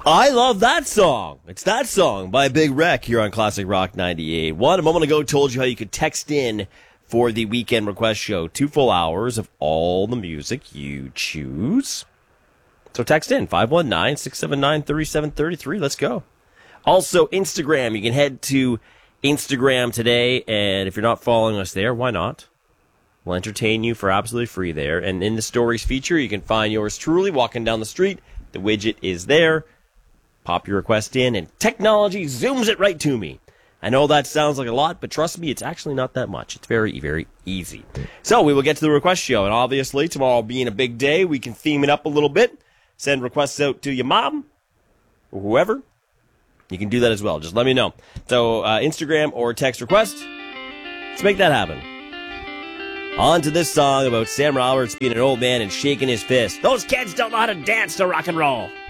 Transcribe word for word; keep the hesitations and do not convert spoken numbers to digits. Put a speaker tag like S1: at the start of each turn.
S1: I love that song. It's that song by Big Wreck here on Classic Rock ninety-eight point one. A moment ago, told you how you could text in for the weekend request show. Two full hours of all the music you choose. So text in five one nine, six seven nine, three seven three three. Let's go. Also, Instagram. You can head to Instagram today, and if you're not following us there, why not? We'll entertain you for absolutely free there. And in the stories feature, you can find yours truly walking down the street. The widget is there. Pop your request in, and technology zooms it right to me. I know that sounds like a lot, but trust me, it's actually not that much. It's very, very easy. So we will get to the request show, and obviously, tomorrow being a big day, we can theme it up a little bit. Send requests out to your mom or whoever. You can do that as well. Just let me know. So uh, Instagram or text request. Let's make that happen. On to this song about Sam Roberts being an old man and shaking his fist. Those kids don't know how to dance to rock and roll.